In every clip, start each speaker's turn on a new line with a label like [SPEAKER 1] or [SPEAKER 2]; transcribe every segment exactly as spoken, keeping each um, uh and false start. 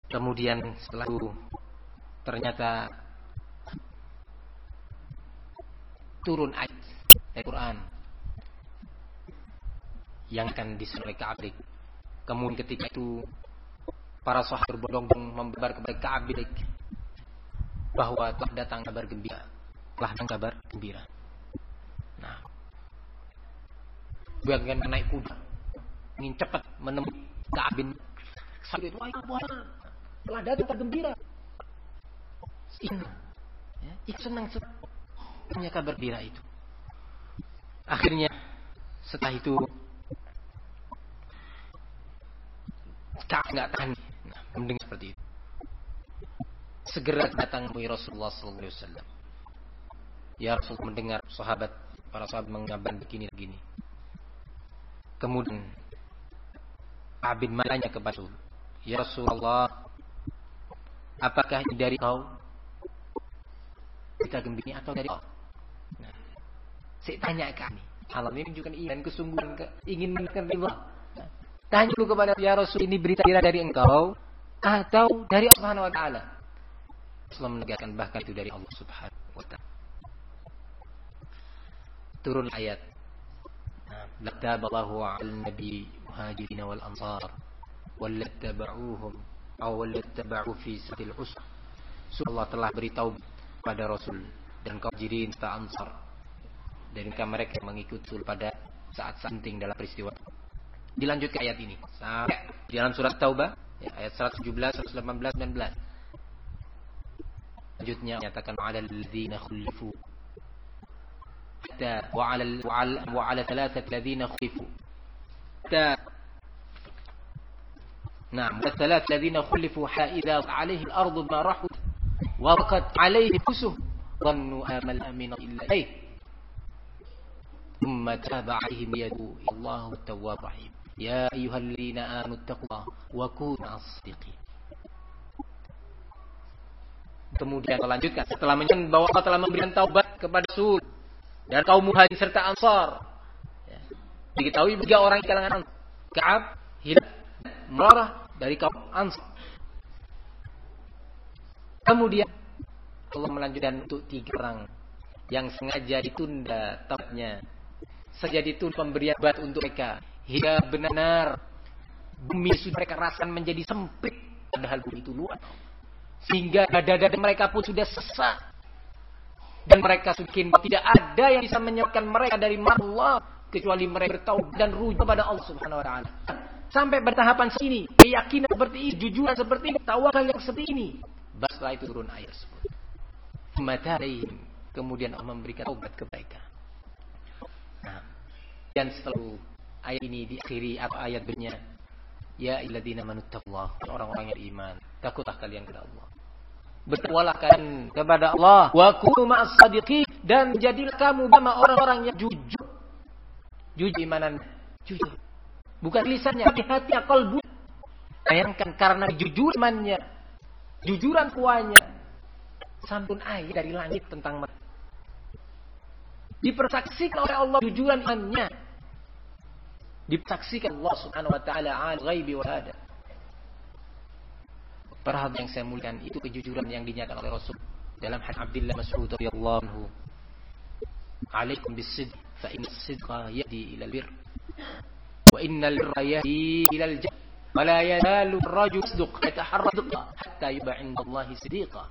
[SPEAKER 1] Kemudian setelah itu ternyata turun ayat Al-Quran yang akan disuruh oleh Ka'ab. Kemudian ketika itu para sahabat berbondong-bondong membabar kepada Ka'ab bahwa telah datang kabar gembira, telah datang kabar gembira. Nah, bagian naik kuda ingin cepat menemui Ka'ab bin Sabit. Wahai Abu Hurairah, telah datang kabar gembira. Ini, ya, ikut senang punya kabar gembira itu. Akhirnya setelah itu Ka'ab nggak tahan, nah, mendengar seperti itu. Segera datang menemui Rasulullah sallallahu alaihi wasallam. Ya Rasul, mendengar sahabat para sahabat mengabar begini begini. Kemudian Ka'ab bin Malik tanya kepada Rasul, ya Rasulullah, apakah ini dari kau berita gembira atau dari Allah? Nah, saya tanya kami, Allah ini menunjukkan iman, kesungguhan, ke, ingin menekan Allah. Nah, tanya dulu kepada ya Rasul, ini berita gembira dari engkau atau dari Allah Subhanahu Wa Taala? Rasulullah menegaskan bahkan itu dari Allah Subhanahu Wa Taala. Turun ayat. Laqtaballahu 'alan nabi muhajirin wal ansar wallattaba'uhum aw wallattaba'u fi satil usr. Allah telah beritahu pada Rasul dan kaum muhajirin serta ansar, dan mereka mengikuti pada saat-saat penting dalam peristiwa. Dilanjut ke ayat ini sampai di dalam surat Taubah ya, ayat seratus tujuh belas, seratus delapan belas, sembilan belas. Lanjutnya menyatakan 'alal ladzina khulifu hatta wa 'ala wa 'ala thalathati ladzina khulifu hatta na'am wa thalath ladzina khulifu hatta idza 'alaihi al-ardu ma rahut wa qad 'alaihi fusuh dhannu amal amina illa ay thumma taba 'alaihim yadu Allahu tawwabur rahim ya ayyuhalladzina amanu taqullaha wa kunu as-siddiqin. Kemudian lanjutkan setelah menyebutkan bahwa Allah telah memberikan taubat kepada Rasul dan kaum muhajirin serta ansar. Ya. Diketahui tiga orang di kalangan ansar. Ka'ab, Hilal, Murarah dari kaum ansar. Kemudian Allah melanjutkan untuk tiga orang yang sengaja ditunda taubatnya, sengaja ditunda pemberian taubat untuk mereka hingga benar-benar bumi sudah mereka rasakan menjadi sempit, padahal bumi itu luas. Sehingga dada-dada mereka pun sudah sesak. Dan mereka yakin tidak ada yang bisa menyelamatkan mereka dari marah Allah kecuali mereka bertaubat dan rujuk kepada Allah Subhanahu Wa Taala. Sampai bertahapan sini, keyakinan seperti ini, jujuran seperti ini, tawakal yang seperti ini. Baru setelah itu turun ayat tersebut. Mata'alaihim, kemudian Allah memberikan taubat kepada mereka. Nah, dan setelah ayat ini diakhiri apa ayat berikutnya? Ya ayyuhalladzina amanu taqullaha, orang-orang yang beriman, takutlah kalian kepada Allah. Bertakwalah kalian kepada Allah, wa kunu ma'as shadiqin, dan jadilah kamu bersama orang-orang yang jujur. Jujur imanan, jujur. Bukan lisannya, tapi hati qalbu. Bayangkan karena jujur imannya, jujuran kuahnya, santun ayat dari langit tentang mereka. Dipersaksikan oleh Allah jujuran imannya. Disaksikan Allah Subhanahu Wa Taala al-ghaibi wa hada. Para hadirin yang saya muliakan, itu kejujuran yang dinyatakan oleh Rasul dalam hadis Abdullah Mas'ud radhiyallahu anhu. Alaikum bis-sidq fa inna as-sidqa yahdi ila al-birr wa innal birra yahdi ila al-jannah wa la yazalu ar-rajulu yasduq yataharra sidqa hatta yub'a 'inda Allahi siddiqa.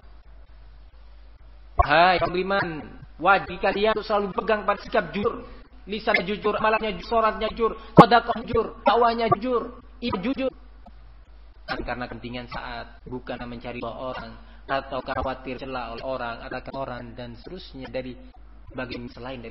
[SPEAKER 1] Hai kaum beriman, wajib kalian untuk selalu pegang pada sikap jujur. Lisannya jujur, amalannya jujur, sholatnya jujur, sedekah jujur, dakwahnya jujur, itu jujur. Karena kepentingan saat, bukan mencari orang atau khawatir celah oleh orang, atakan orang dan seterusnya dari bagian selain dari